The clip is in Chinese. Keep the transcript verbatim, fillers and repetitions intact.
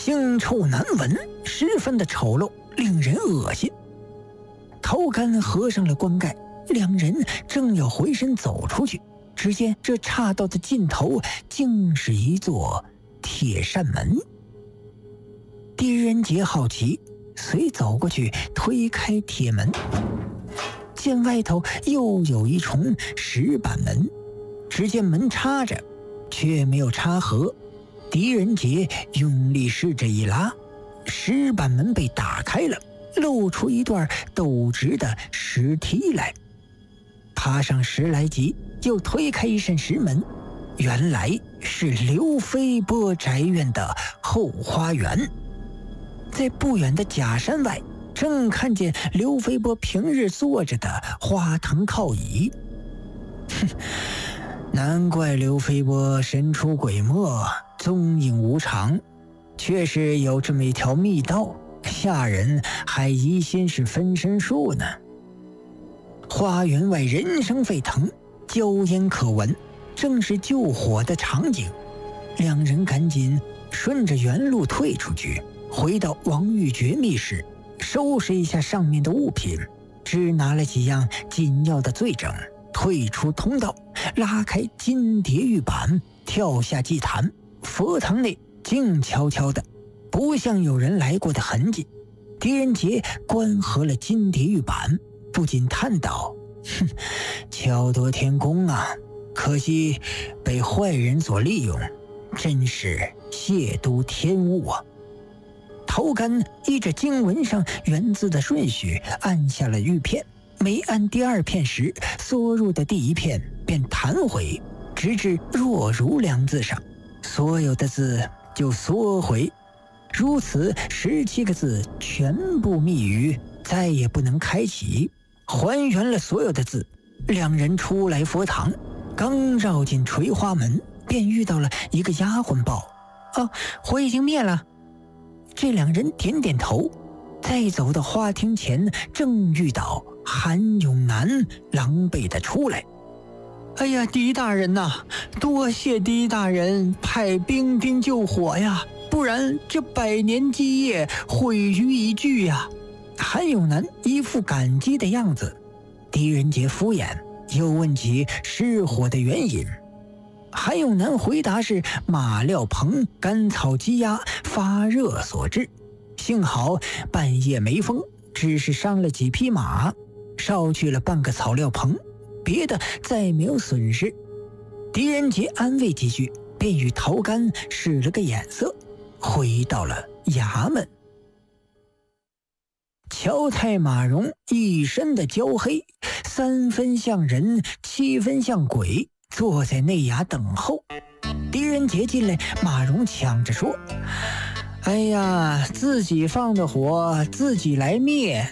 腥臭难闻，十分的丑陋，令人恶心。陶干合上了棺盖，两人正要回身走出去，只见这岔道的尽头竟是一座铁扇门。狄仁杰好奇，遂走过去推开铁门，见外头又有一重石板门，只见门插着，却没有插合。狄仁杰用力试着一拉，石板门被打开了，露出一段陡直的石梯来。爬上十来级，又推开一扇石门，原来是刘飞波宅院的后花园。在不远的假山外，正看见刘飞波平日坐着的花藤靠椅。哼，难怪刘飞波神出鬼没，踪影无常，确实有这么一条密道，下人还疑心是分身术呢。花园外人声沸腾，硝烟可闻，正是救火的场景。两人赶紧顺着原路退出去，回到王玉珏密室，收拾一下上面的物品，只拿了几样紧要的罪证，退出通道，拉开金蝶玉板，跳下祭坛。佛堂内静悄悄的，不像有人来过的痕迹。狄仁杰关合了金蝶玉板，不禁叹道：哼，巧夺天工啊，可惜被坏人所利用，真是亵渎天物啊。陶干依着经文上原字的顺序按下了玉片，每按第二片时，缩入的第一片便弹回，直至若如两字上，所有的字就缩回。如此十七个字全部密语，再也不能开启。还原了所有的字，两人出来佛堂，刚绕进垂花门，便遇到了一个丫鬟报：哦，火已经灭了。这两人点点头，再走到花厅前，正遇到韩永南狼狈地出来。哎呀，狄大人呐、啊，多谢狄大人派兵丁救火呀，不然这百年基业毁于一炬呀。韩永南一副感激的样子，狄仁杰敷衍，又问起失火的原因。韩永南回答是马料棚干草积压发热所致，幸好半夜没风，只是伤了几匹马，烧去了半个草料棚，别的再没有损失。狄仁杰安慰几句，便与陶干使了个眼色，回到了衙门。乔太马荣一身的焦黑，三分像人，七分像鬼，坐在内衙等候。狄仁杰进来，马荣抢着说：哎呀，自己放的火自己来灭，